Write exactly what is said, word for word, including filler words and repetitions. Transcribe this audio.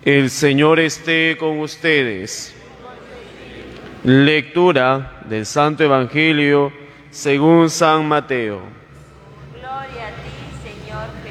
El Señor esté con ustedes. Lectura del Santo Evangelio según San Mateo. Gloria a ti, Señor